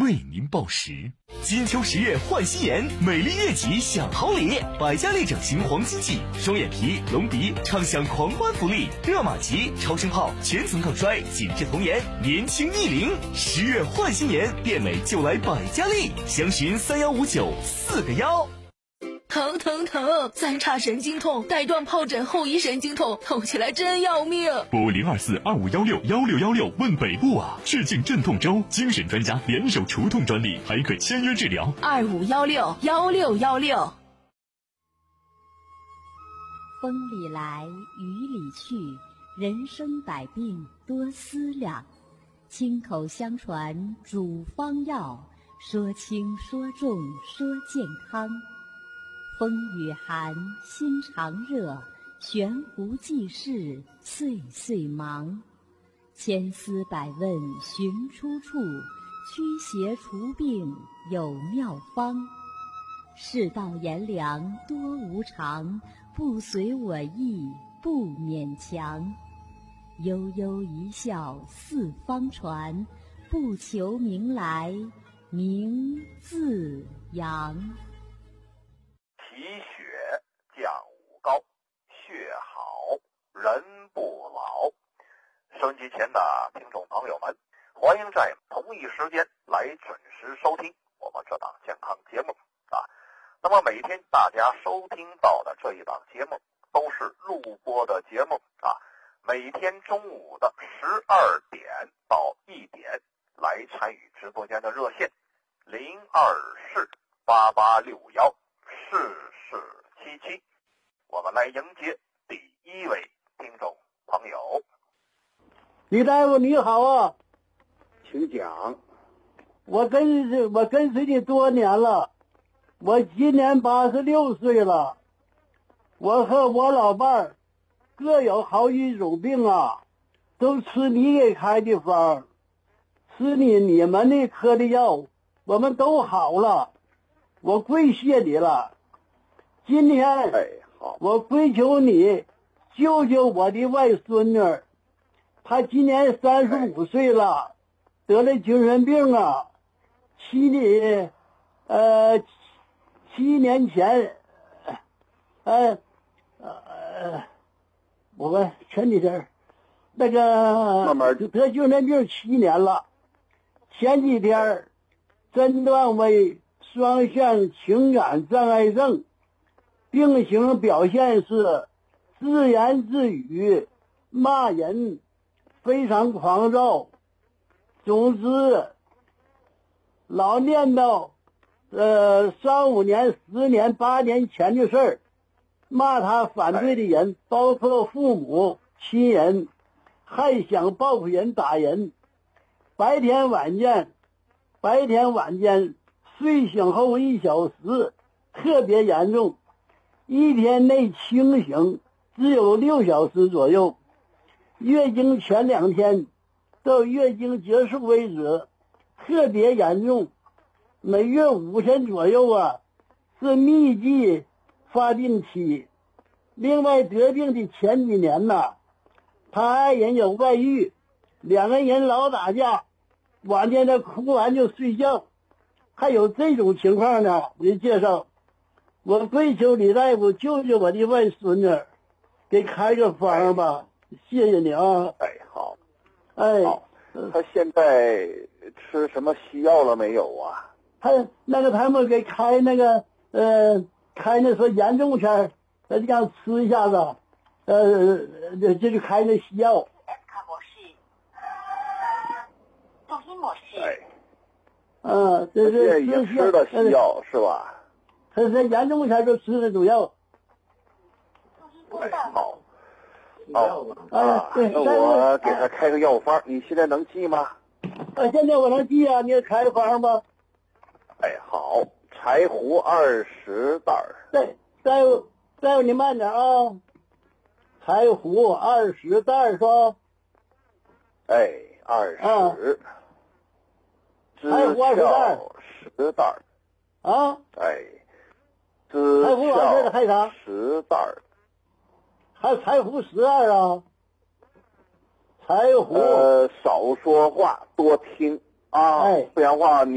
为您报时。金秋10月换新颜，美丽悦己享好礼。百家丽整形黄金季，双眼皮、隆鼻畅享狂欢福利，热玛吉、超声炮全层抗衰，紧致童颜，年轻逆龄。10月换新颜，变美就来百家丽，详询3159-4个1。 疼疼疼！三叉神经痛，带状疱疹后遗神经痛，痛起来真要命。 拨02425161616问北部啊！致敬镇痛周，精神专家联手除痛专利，还可签约治疗。 25161616。 风里来，雨里去，人生百病多思量。亲口相传主方药，说轻说重说健康。风雨寒，心常热，悬壶济世，岁岁忙。千丝百问寻出处，驱邪除病有妙方。世道炎凉多无常，不随我意不勉强。悠悠一笑四方传，不求名来名自扬。 提血降五高，血好人不老。收音机前的听众朋友们，欢迎在同一时间来准时收听我们这档健康节目啊。那么每天大家收听到的这一档节目都是录播的节目啊，每天中午的12点到1点来参与直播间的热线02488614477，我们来迎接第一位听众朋友。 李大夫你好啊， 请讲。 我跟随你多年了，我今年86岁了，我和我老伴儿各有好几种病啊，都吃你给开的方，吃你们那科的药，我们都好了，我跪谢你了。今天我跪求你救救我的外孙女，她今年35岁了，得了精神病啊。7年前，我们前几天那个慢慢得精神病7年了，前几天诊断为双向情感障碍症，病情表现是自言自语、骂人，非常狂躁，总之老念叨3、5年、10年、8年前的事儿，骂他反对的人，包括父母亲人，还想报复人打人。白天晚间睡醒后1小时特别严重，一天内清醒只有6小时左右，月经前2天到月经结束为止特别严重，每月5天左右啊是密集发病期。另外得病的前几年呢，他爱人有外遇，2个人老打架，晚间他哭完就睡觉，还有这种情况呢。我就介绍，我跪求李大夫救救我的外孙女，给开个方吧，谢谢你啊。 好。 好， 他现在吃什么西药了没有啊？ 他们给开开那说严重前他就让吃一下子，这就开那西药。这是已经吃了西药是吧？ 他是严重前就吃那种药。 好。那我给他开个药方，你现在能记吗？ 现在我能记啊，你开个方吧。 好，柴胡20袋。 对，再有你慢点啊。柴胡20袋是吧 ？20。 柴胡20袋。 10袋。 啊？ 知柴胡20袋还有啥 ？10袋。 还有柴胡12啊？柴胡少说话，多听啊，不然话你